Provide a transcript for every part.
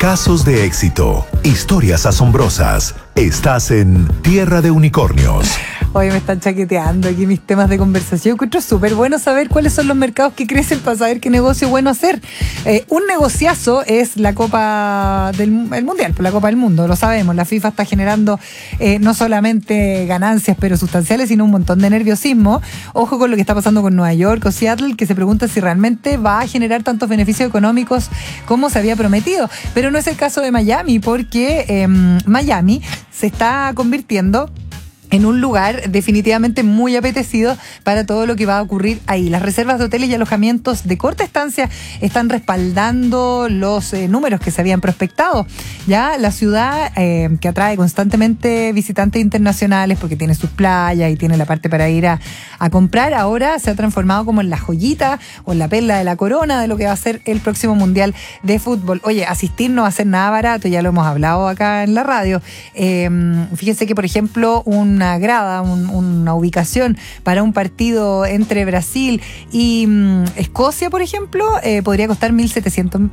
Casos de éxito, historias asombrosas. Estás en Tierra de Unicornios. Hoy me están chaqueteando aquí mis temas de conversación. Encuentro súper bueno saber cuáles son los mercados que crecen para saber qué negocio bueno hacer. Un negociazo es la Copa del Mundial, la Copa del Mundo, lo sabemos. La FIFA está generando no solamente ganancias, pero sustanciales, sino un montón de nerviosismo. Ojo con lo que está pasando con Nueva York o Seattle, que se pregunta si realmente va a generar tantos beneficios económicos como se había prometido. Pero no es el caso de Miami, porque Miami se está convirtiendo en un lugar definitivamente muy apetecido para todo lo que va a ocurrir ahí. Las reservas de hoteles y alojamientos de corta estancia están respaldando los números que se habían prospectado. Ya la ciudad, que atrae constantemente visitantes internacionales porque tiene sus playas y tiene la parte para ir a comprar, ahora se ha transformado como en la joyita o en la perla de la corona de lo que va a ser el próximo Mundial de Fútbol. Oye, asistir no va a ser nada barato, ya lo hemos hablado acá en la radio. Fíjense que, por ejemplo, una grada, una ubicación para un partido entre Brasil y Escocia, por ejemplo, podría costar $1,700.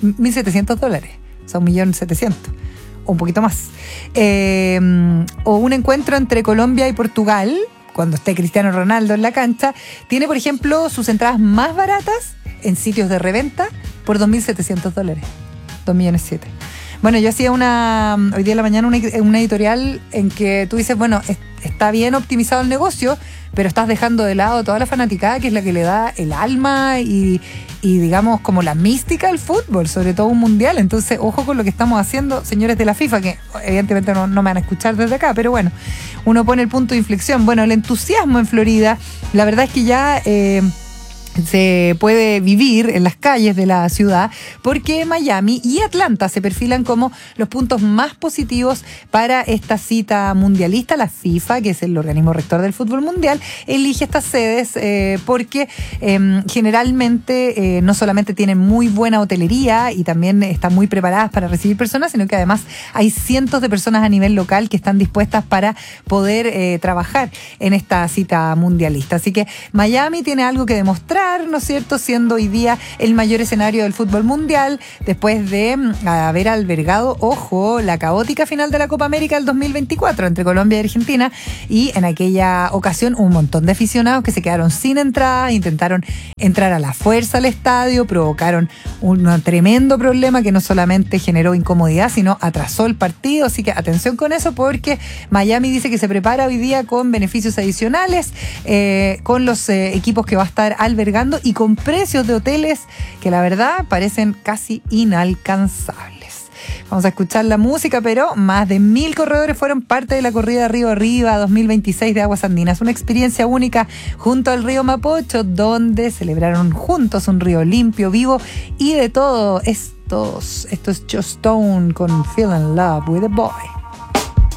O sea, $1,700,000. O un poquito más. O un encuentro entre Colombia y Portugal, cuando esté Cristiano Ronaldo en la cancha, tiene, por ejemplo, sus entradas más baratas en sitios de reventa por $2,700. $2,700,000. Bueno, yo hacía hoy día en la mañana una editorial en que tú dices, bueno, está bien optimizado el negocio, pero estás dejando de lado toda la fanaticada, que es la que le da el alma y digamos, como la mística al fútbol, sobre todo un mundial. Entonces, ojo con lo que estamos haciendo, señores de la FIFA, que evidentemente no me van a escuchar desde acá, pero bueno, uno pone el punto de inflexión. Bueno, el entusiasmo en Florida, la verdad es que ya se puede vivir en las calles de la ciudad, porque Miami y Atlanta se perfilan como los puntos más positivos para esta cita mundialista. La FIFA, que es el organismo rector del fútbol mundial, elige estas sedes porque generalmente no solamente tienen muy buena hotelería y también están muy preparadas para recibir personas, sino que además hay cientos de personas a nivel local que están dispuestas para poder trabajar en esta cita mundialista. Así que Miami tiene algo que demostrar, ¿no es cierto?, siendo hoy día el mayor escenario del fútbol mundial, después de haber albergado, ojo, la caótica final de la Copa América del 2024 entre Colombia y Argentina, y en aquella ocasión un montón de aficionados que se quedaron sin entrada, intentaron entrar a la fuerza al estadio, provocaron un tremendo problema que no solamente generó incomodidad, sino atrasó el partido. Así que atención con eso, porque Miami dice que se prepara hoy día con beneficios adicionales, con los equipos que va a estar albergando y con precios de hoteles que la verdad parecen casi inalcanzables. Vamos a escuchar la música, pero más de 1,000 corredores fueron parte de la corrida Río Arriba 2026 de Aguas Andinas. Una experiencia única junto al río Mapocho, donde celebraron juntos un río limpio, vivo y de todo. Esto es Joe Stone con Feel in Love with a Boy.